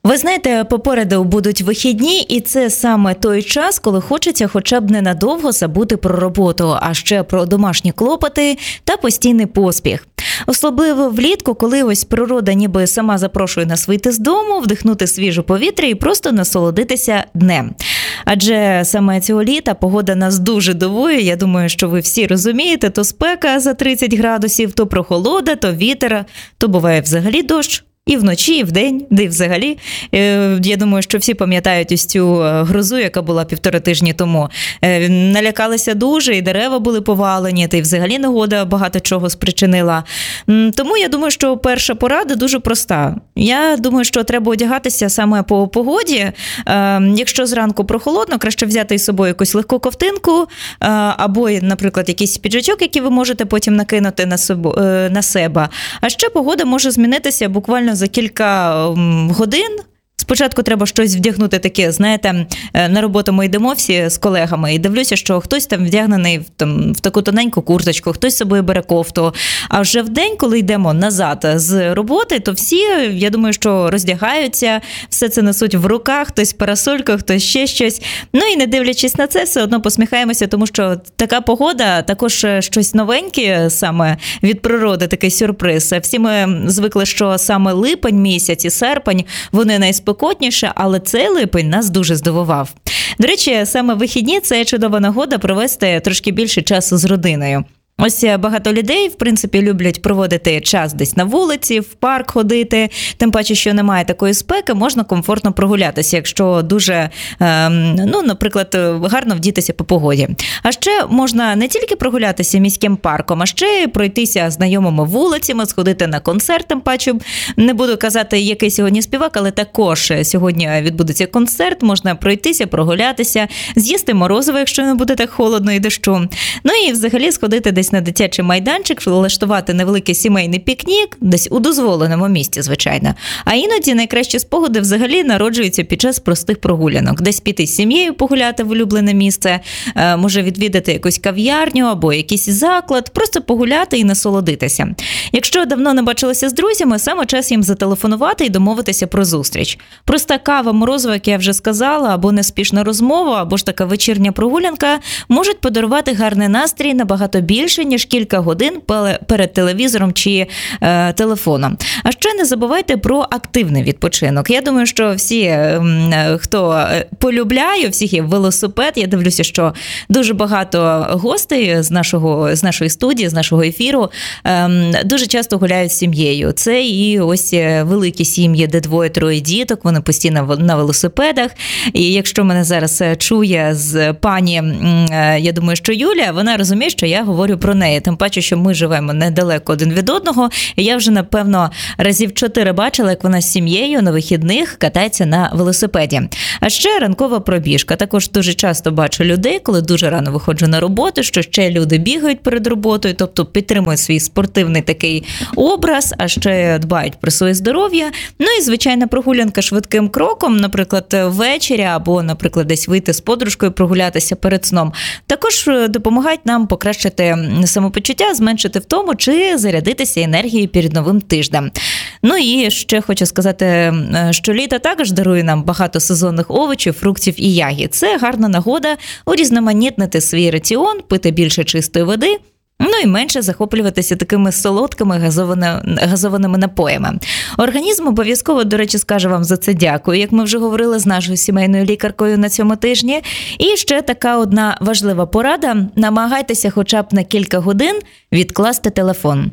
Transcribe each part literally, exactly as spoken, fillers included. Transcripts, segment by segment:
Ви знаєте, попереду будуть вихідні, і це саме той час, коли хочеться хоча б ненадовго забути про роботу, а ще про домашні клопоти та постійний поспіх. Особливо влітку, коли ось природа ніби сама запрошує нас вийти з дому, вдихнути свіже повітря і просто насолодитися днем. Адже саме цього літа погода нас дуже дивує, я думаю, що ви всі розумієте, то спека за тридцять градусів, то прохолода, то вітер, то буває взагалі дощ. І вночі, і вдень, де й взагалі. Я думаю, що всі пам'ятають ось цю грозу, яка була півтора тижні тому. Налякалися дуже, і дерева були повалені, та й взагалі негода багато чого спричинила. Тому я думаю, що перша порада дуже проста. Я думаю, що треба одягатися саме по погоді. Якщо зранку прохолодно, краще взяти із собою якусь легку ковтинку, або, наприклад, якийсь піджачок, який ви можете потім накинути на себе. А ще погода може змінитися буквально за кілька годин. Спочатку треба щось вдягнути таке, знаєте, на роботу ми йдемо всі з колегами і дивлюся, що хтось там вдягнений в, там, в таку тоненьку курточку, хтось з собою бере кофту. А вже в день, коли йдемо назад з роботи, то всі, я думаю, що роздягаються, все це несуть в руках, хтось парасолька, хтось ще щось. Ну і не дивлячись на це, все одно посміхаємося, тому що така погода, також щось новеньке саме від природи, такий сюрприз. Всі ми звикли, що саме липень місяць і серпень, вони найспокійніші, але цей липень нас дуже здивував. До речі, саме вихідні – це чудова нагода провести трошки більше часу з родиною. Ось багато людей, в принципі, люблять проводити час десь на вулиці, в парк ходити, тим паче, що немає такої спеки, можна комфортно прогулятися, якщо дуже, ну, наприклад, гарно вдітися по погоді. А ще можна не тільки прогулятися міським парком, а ще й пройтися знайомими вулицями, сходити на концерт, тим паче. Не буду казати, який сьогодні співак, але також сьогодні відбудеться концерт, можна пройтися, прогулятися, з'їсти морозиво, якщо не буде так холодно і дощу. Ну і взагалі сходити десь на дитячий майданчик, влаштувати невеликий сімейний пікнік, десь у дозволеному місці, звичайно. А іноді найкращі спогади взагалі народжуються під час простих прогулянок. Десь піти з сім'єю погуляти в улюблене місце, може відвідати якусь кав'ярню або якийсь заклад, просто погуляти і насолодитися. Якщо давно не бачилися з друзями, саме час їм зателефонувати і домовитися про зустріч. Проста кава, морозиво, як я вже сказала, або неспішна розмова, або ж така вечірня прогулянка можуть подарувати гарний настрій набагато більше, ніж кілька годин перед телевізором чи е, телефоном. А ще не забувайте про активний відпочинок. Я думаю, що всі, е, хто полюбляє, всіх є велосипед. Я дивлюся, що дуже багато гостей з нашого, з нашої студії, з нашого ефіру е, дуже часто гуляють з сім'єю. Це і ось великі сім'ї, де двоє-троє діток, вони постійно на велосипедах. І якщо мене зараз чує з пані, е, я думаю, що Юля, вона розуміє, що я говорю про неї. Тим паче, що ми живемо недалеко один від одного. І я вже, напевно, разів чотири бачила, як вона з сім'єю на вихідних катається на велосипеді. А ще ранкова пробіжка. Також дуже часто бачу людей, коли дуже рано виходжу на роботу, що ще люди бігають перед роботою, тобто підтримують свій спортивний такий образ, а ще дбають про своє здоров'я. Ну і, звичайно, прогулянка швидким кроком, наприклад, ввечері або, наприклад, десь вийти з подружкою, прогулятися перед сном. Також допомагають нам покращити самопочуття, зменшити втому чи зарядитися енергією перед новим тижнем. Ну і ще хочу сказати, що літо також дарує нам багато сезонних овочів, фруктів і ягід. Це гарна нагода урізноманітнити свій раціон, пити більше чистої води, ну і менше захоплюватися такими солодкими газованими напоями. Організм обов'язково, до речі, скаже вам за це дякую, як ми вже говорили з нашою сімейною лікаркою на цьому тижні. І ще така одна важлива порада – намагайтеся хоча б на кілька годин відкласти телефон.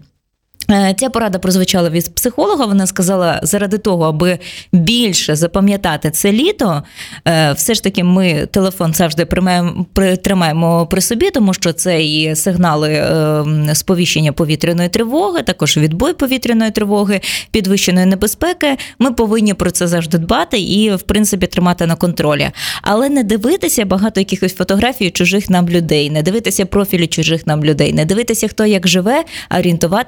Ця порада прозвучала від психолога, вона сказала, заради того, аби більше запам'ятати це літо, все ж таки ми телефон завжди тримаємо при собі, тому що це і сигнали сповіщення повітряної тривоги, також відбой повітряної тривоги, підвищеної небезпеки. Ми повинні про це завжди дбати і, в принципі, тримати на контролі. Але не дивитися багато якихось фотографій чужих нам людей, не дивитися профілі чужих нам людей, не дивитися, хто як живе, а орієнтуватися на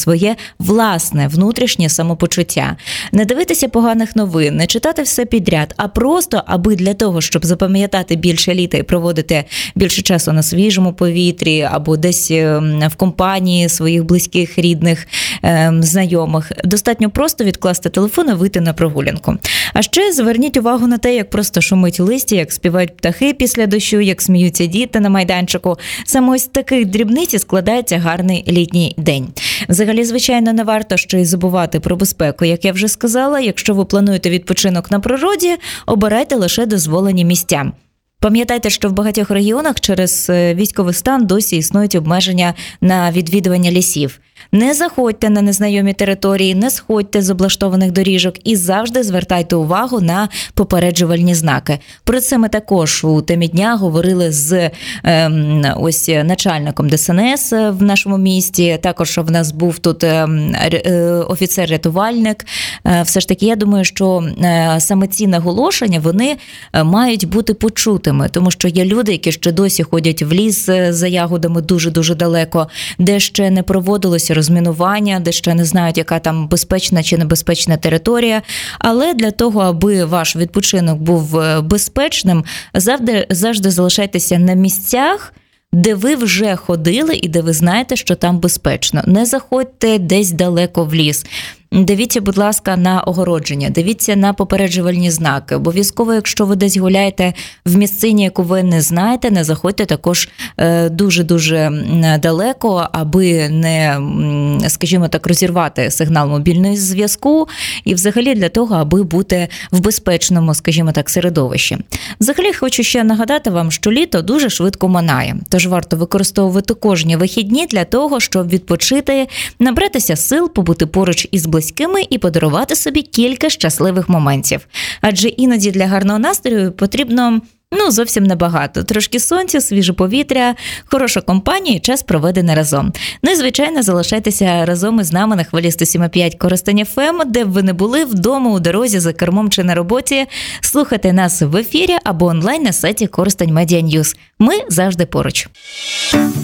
своє власне внутрішнє самопочуття. Не дивитися поганих новин, не читати все підряд, а просто, аби для того, щоб запам'ятати більше літа і проводити більше часу на свіжому повітрі або десь в компанії своїх близьких, рідних, знайомих, достатньо просто відкласти телефон і вийти на прогулянку. А ще зверніть увагу на те, як просто шумить листя, як співають птахи після дощу, як сміються діти на майданчику. Саме ось з таких дрібниць і складається гарний літній день. Взагалі, звичайно, не варто ще й забувати про безпеку. Як я вже сказала, якщо ви плануєте відпочинок на природі, обирайте лише дозволені місця. Пам'ятайте, що в багатьох регіонах через військовий стан досі існують обмеження на відвідування лісів. Не заходьте на незнайомі території, не сходьте з облаштованих доріжок і завжди звертайте увагу на попереджувальні знаки. Про це ми також у темі дня говорили з е, ось начальником Де Ес Ен Ес в нашому місті. Також в нас був тут е, е, офіцер-рятувальник. Е, все ж таки, я думаю, що е, саме ці наголошення, вони мають бути почутими, тому що є люди, які ще досі ходять в ліс за ягодами дуже-дуже далеко, де ще не проводилося розмінування, де ще не знають, яка там безпечна чи небезпечна територія. Але для того, аби ваш відпочинок був безпечним, завжди, завжди залишайтеся на місцях, де ви вже ходили і де ви знаєте, що там безпечно. Не заходьте десь далеко в ліс. Дивіться, будь ласка, на огородження, дивіться на попереджувальні знаки. Обов'язково, якщо ви десь гуляєте в місцині, яку ви не знаєте, не заходьте також дуже-дуже далеко, аби не, скажімо так, розірвати сигнал мобільного зв'язку і взагалі для того, аби бути в безпечному, скажімо так, середовищі. Взагалі, хочу ще нагадати вам, що літо дуже швидко минає, тож варто використовувати кожні вихідні для того, щоб відпочити, набратися сил, побути поруч із близькими і подарувати собі кілька щасливих моментів. Адже іноді для гарного настрою потрібно, ну, зовсім небагато. Трошки сонця, свіже повітря, хороша компанія і час проведений разом. Ну і, звичайно, залишайтеся разом із нами на хвилі сто сім і п'ять Коростень еф ем, де б ви не були, вдома, у дорозі, за кермом чи на роботі. Слухайте нас в ефірі або онлайн на сайті Коростень Медіа Ньюс. Ми завжди поруч.